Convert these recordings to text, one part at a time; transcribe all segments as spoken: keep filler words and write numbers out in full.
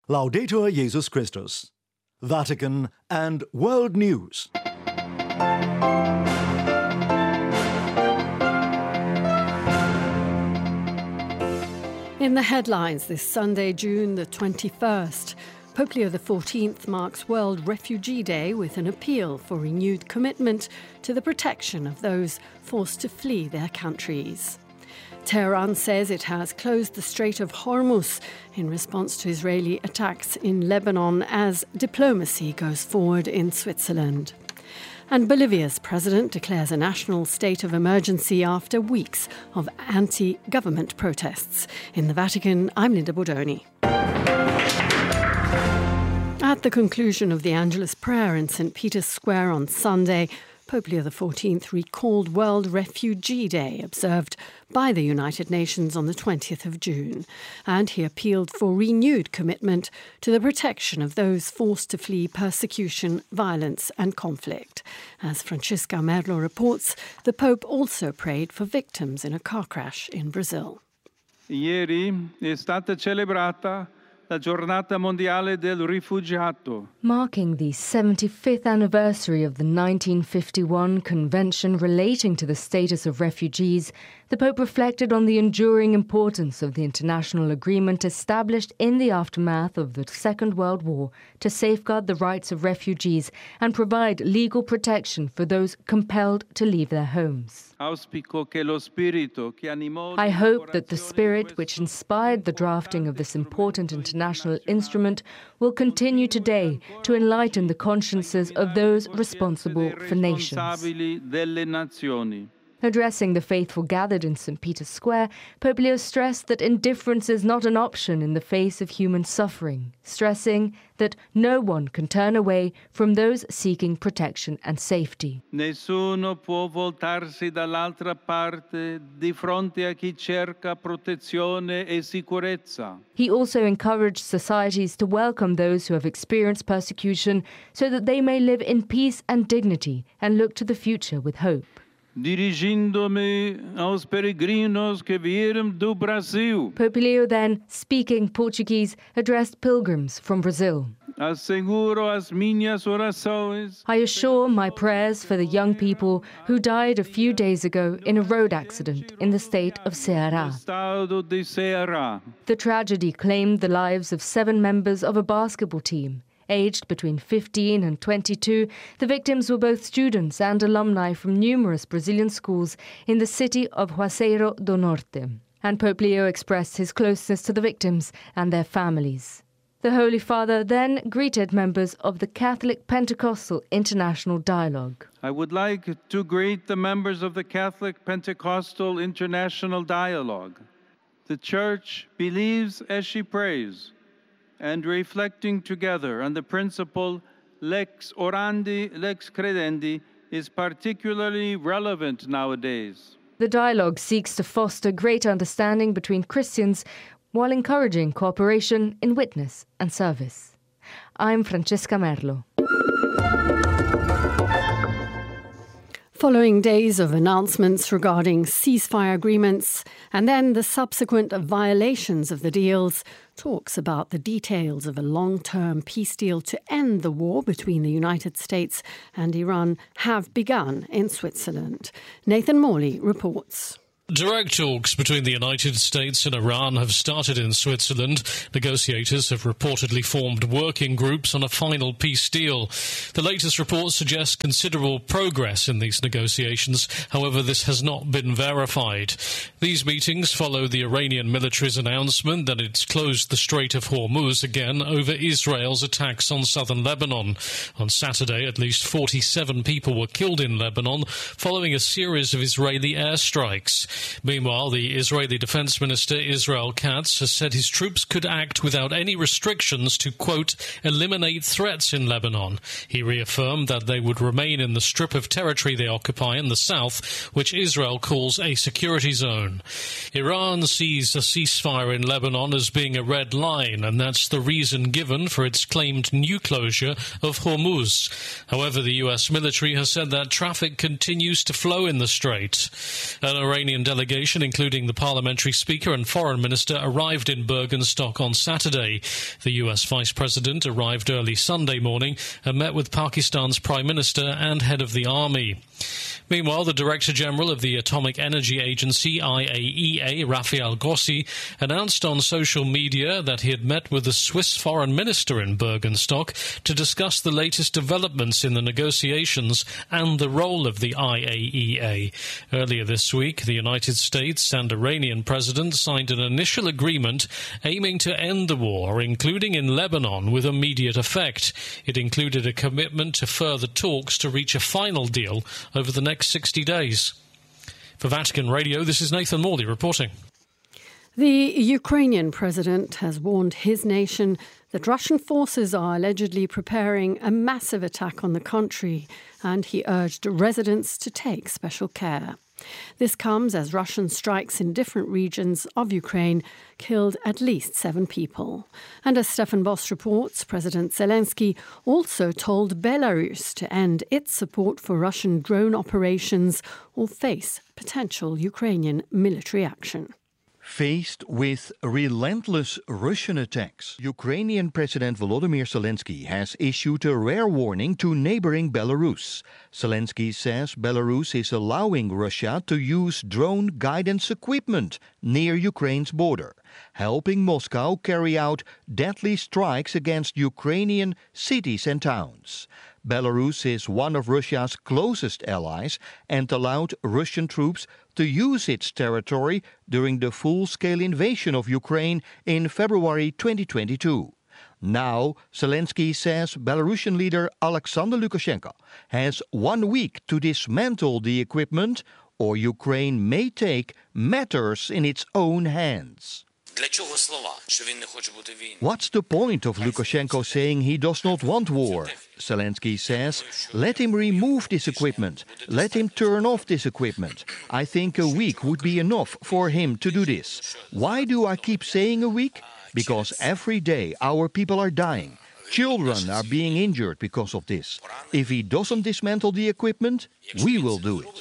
Laudetur Jesus Christus. Vatican and World News. In the headlines this Sunday, June the twenty-first, Pope Leo the fourteenth marks World Refugee Day with an appeal for renewed commitment to the protection of those forced to flee their countries. Tehran says it has closed the Strait of Hormuz in response to Israeli attacks in Lebanon as diplomacy goes forward in Switzerland. And Bolivia's president declares a national state of emergency after weeks of anti-government protests. In the Vatican, I'm Linda Bordoni. At the conclusion of the Angelus prayer in Saint Peter's Square on Sunday, Pope Leo the fourteenth recalled World Refugee Day, observed by the United Nations on the twentieth of June, and he appealed for renewed commitment to the protection of those forced to flee persecution, violence and conflict. As Francesca Merlo reports, the Pope also prayed for victims in a car crash in Brazil. Ieri è stata celebrata la Giornata Mondiale del Rifugiato. Marking the seventy-fifth anniversary of the nineteen fifty-one Convention relating to the status of refugees, the Pope reflected on the enduring importance of the international agreement established in the aftermath of the Second World War to safeguard the rights of refugees and provide legal protection for those compelled to leave their homes. I hope that the spirit which inspired the drafting of this important international instrument will continue today to enlighten the consciences of those responsible for nations. Addressing the faithful gathered in Saint Peter's Square, Pope Leo stressed that indifference is not an option in the face of human suffering, stressing that no one can turn away from those seeking protection and safety. Nessuno può voltarsi dall'altra parte di fronte a chi cerca protezione e sicurezza. He also encouraged societies to welcome those who have experienced persecution so that they may live in peace and dignity and look to the future with hope. Dirigindo-me aos peregrinos que vieram do Brasil. Pope Leo then, speaking Portuguese, addressed pilgrims from Brazil. Asseguro as minhas orações. I assure my prayers for the young people who died a few days ago in a road accident in the state of Ceará. The tragedy claimed the lives of seven members of a basketball team. Aged between fifteen and twenty-two, the victims were both students and alumni from numerous Brazilian schools in the city of Juazeiro do Norte. And Pope Leo expressed his closeness to the victims and their families. The Holy Father then greeted members of the Catholic Pentecostal International Dialogue. I would like to greet the members of the Catholic Pentecostal International Dialogue. The Church believes as she prays, and reflecting together on the principle lex orandi, lex credendi is particularly relevant nowadays. The dialogue seeks to foster greater understanding between Christians while encouraging cooperation in witness and service. I'm Francesca Merlo. Following days of announcements regarding ceasefire agreements and then the subsequent violations of the deals, talks about the details of a long-term peace deal to end the war between the United States and Iran have begun in Switzerland. Nathan Morley reports. Direct talks between the United States and Iran have started in Switzerland. Negotiators have reportedly formed working groups on a final peace deal. The latest reports suggest considerable progress in these negotiations. However, this has not been verified. These meetings follow the Iranian military's announcement that it's closed the Strait of Hormuz again over Israel's attacks on southern Lebanon. On Saturday, at least forty-seven people were killed in Lebanon following a series of Israeli airstrikes. Meanwhile, the Israeli Defense Minister Israel Katz has said his troops could act without any restrictions to, quote, eliminate threats in Lebanon. He reaffirmed that they would remain in the strip of territory they occupy in the south, which Israel calls a security zone. Iran sees a ceasefire in Lebanon as being a red line, and that's the reason given for its claimed new closure of Hormuz. However, the U S military has said that traffic continues to flow in the strait. An Iranian delegation, including the parliamentary speaker and foreign minister, arrived in Bergenstock on Saturday. The U S vice president arrived early Sunday morning and met with Pakistan's prime minister and head of the army. Meanwhile, the Director General of the Atomic Energy Agency, I A E A, Rafael Grossi, announced on social media that he had met with the Swiss foreign minister in Bergenstock to discuss the latest developments in the negotiations and the role of the I A E A. Earlier this week, the United States and Iranian president signed an initial agreement aiming to end the war, including in Lebanon, with immediate effect. It included a commitment to further talks to reach a final deal over the next sixty days. For Vatican Radio, this is Nathan Morley reporting. The Ukrainian president has warned his nation that Russian forces are allegedly preparing a massive attack on the country, and he urged residents to take special care. This comes as Russian strikes in different regions of Ukraine killed at least seven people. And as Stefan Boss reports, President Zelensky also told Belarus to end its support for Russian drone operations or face potential Ukrainian military action. Faced with relentless Russian attacks, Ukrainian President Volodymyr Zelensky has issued a rare warning to neighboring Belarus. Zelensky says Belarus is allowing Russia to use drone guidance equipment near Ukraine's border, helping Moscow carry out deadly strikes against Ukrainian cities and towns. Belarus is one of Russia's closest allies and allowed Russian troops to use its territory during the full-scale invasion of Ukraine in February twenty twenty-two. Now, Zelensky says Belarusian leader Alexander Lukashenko has one week to dismantle the equipment, or Ukraine may take matters in its own hands. What's the point of Lukashenko saying he does not want war? Zelensky says, let him remove this equipment. Let him turn off this equipment. I think a week would be enough for him to do this. Why do I keep saying a week? Because every day our people are dying. Children are being injured because of this. If he doesn't dismantle the equipment, we will do it.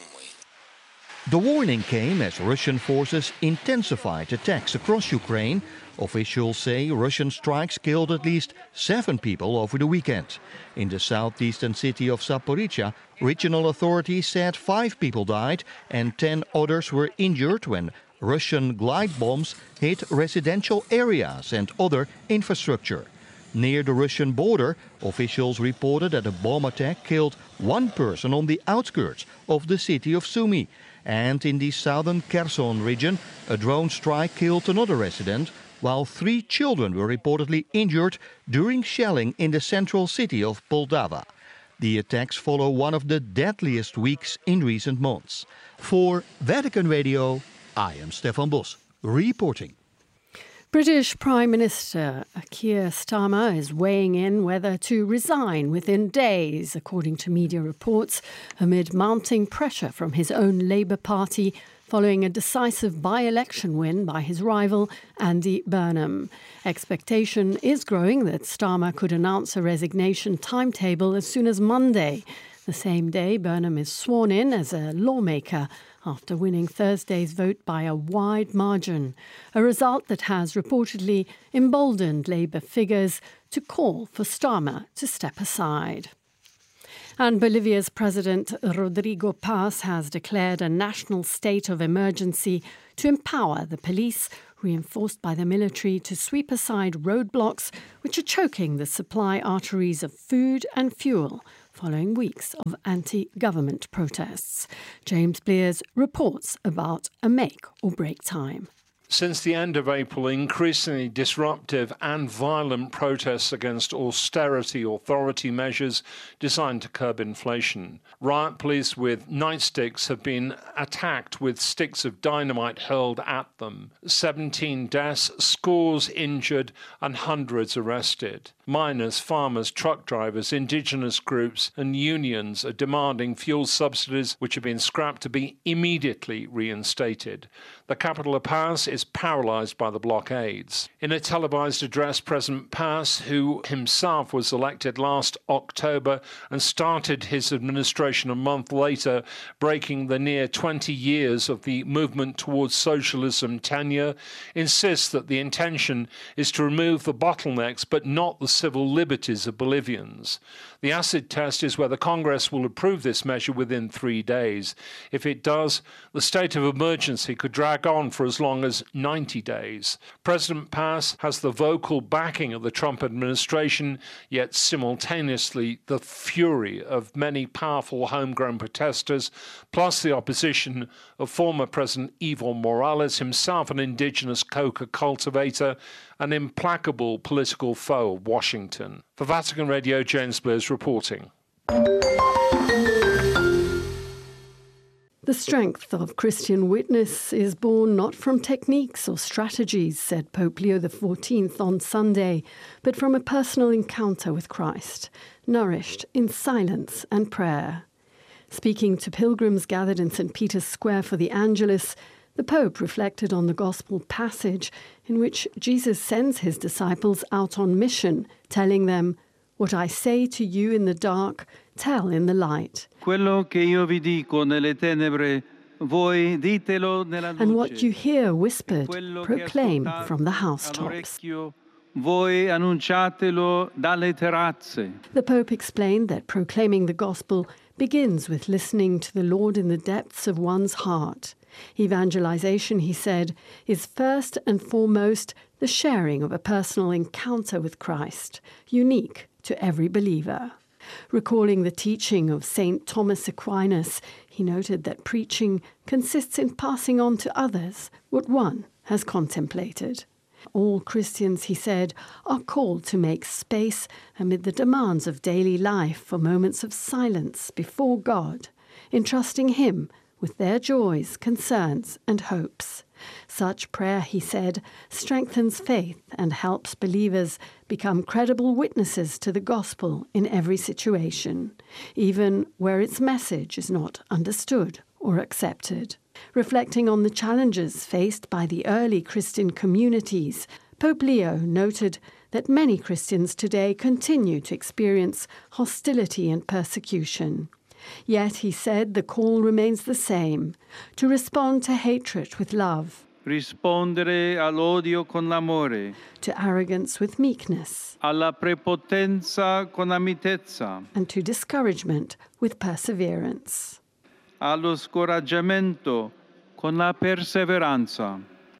The warning came as Russian forces intensified attacks across Ukraine. Officials say Russian strikes killed at least seven people over the weekend. In the southeastern city of Zaporizhzhia, regional authorities said five people died and ten others were injured when Russian glide bombs hit residential areas and other infrastructure. Near the Russian border, officials reported that a bomb attack killed one person on the outskirts of the city of Sumy. And in the southern Kherson region, a drone strike killed another resident, while three children were reportedly injured during shelling in the central city of Poltava. The attacks follow one of the deadliest weeks in recent months. For Vatican Radio, I am Stefan Boss, reporting. British Prime Minister Keir Starmer is weighing in whether to resign within days, according to media reports, amid mounting pressure from his own Labour Party following a decisive by-election win by his rival, Andy Burnham. Expectation is growing that Starmer could announce a resignation timetable as soon as Monday. The same day, Burnham is sworn in as a lawmaker after winning Thursday's vote by a wide margin, a result that has reportedly emboldened Labour figures to call for Starmer to step aside. And Bolivia's President Rodrigo Paz has declared a national state of emergency to empower the police, reinforced by the military, to sweep aside roadblocks which are choking the supply arteries of food and fuel following weeks of anti-government protests. James Blears reports about a make-or-break time. Since the end of April, increasingly disruptive and violent protests against austerity authority measures designed to curb inflation. Riot police with nightsticks have been attacked with sticks of dynamite hurled at them. seventeen deaths, scores injured, and hundreds arrested. Miners, farmers, truck drivers, indigenous groups and unions are demanding fuel subsidies which have been scrapped to be immediately reinstated. The capital of Paz is paralysed by the blockades. In a televised address, President Paz, who himself was elected last October and started his administration a month later, breaking the near twenty years of the movement towards socialism tenure, insists that the intention is to remove the bottlenecks but not the civil liberties of Bolivians. The acid test is whether Congress will approve this measure within three days. If it does, the state of emergency could drag on for as long as ninety days. President Paz has the vocal backing of the Trump administration, yet simultaneously the fury of many powerful homegrown protesters, plus the opposition of former President Evo Morales, himself an indigenous coca cultivator, an implacable political foe of Washington. For Vatican Radio, James Bliss reporting. The strength of Christian witness is born not from techniques or strategies, said Pope Leo the fourteenth on Sunday, but from a personal encounter with Christ, nourished in silence and prayer. Speaking to pilgrims gathered in Saint Peter's Square for the Angelus, the Pope reflected on the Gospel passage in which Jesus sends his disciples out on mission, telling them, "What I say to you in the dark, tell in the light. Quello che io vi dico nelle tenebre, voi ditelo nella luce. And what you hear whispered, proclaim from the housetops." Voi annunciatelo dalle terrazze. The Pope explained that proclaiming the Gospel begins with listening to the Lord in the depths of one's heart. Evangelization, he said, is first and foremost the sharing of a personal encounter with Christ, unique to every believer. Recalling the teaching of Saint Thomas Aquinas, he noted that preaching consists in passing on to others what one has contemplated. All Christians, he said, are called to make space amid the demands of daily life for moments of silence before God, entrusting Him with their joys, concerns, and hopes. Such prayer, he said, strengthens faith and helps believers become credible witnesses to the gospel in every situation, even where its message is not understood or accepted. Reflecting on the challenges faced by the early Christian communities, Pope Leo noted that many Christians today continue to experience hostility and persecution. Yet, he said, the call remains the same, to respond to hatred with love, rispondere all'odio con l'amore, to arrogance with meekness, alla prepotenza con la mitezza, and to discouragement with perseverance, allo scoraggiamento con la perseveranza.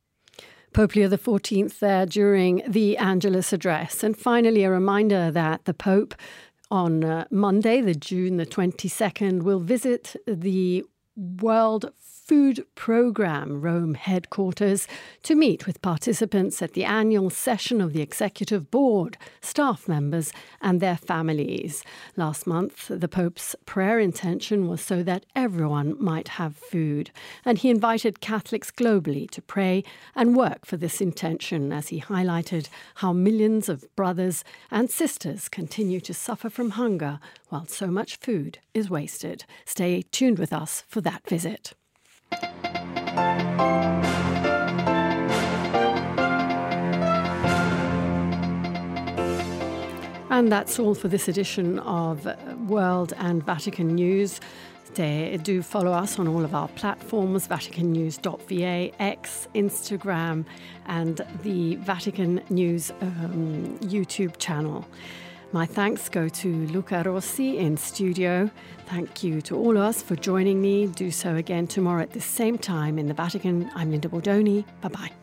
Pope Leo the fourteenth there during the Angelus address. And finally, a reminder that the Pope on uh, Monday, the June the twenty-second, will visit the World Food Programme Rome headquarters to meet with participants at the annual session of the Executive Board, staff members and their families. Last month, the Pope's prayer intention was so that everyone might have food, and he invited Catholics globally to pray and work for this intention as he highlighted how millions of brothers and sisters continue to suffer from hunger while so much food is wasted. Stay tuned with us for that visit. And that's all for this edition of World and Vatican News. Do follow us on all of our platforms, vatican news dot v a, X, Instagram, and the Vatican News um, YouTube channel. My thanks go to Luca Rossi in studio. Thank you to all of us for joining me. Do so again tomorrow at the same time in the Vatican. I'm Linda Bordoni. Bye-bye.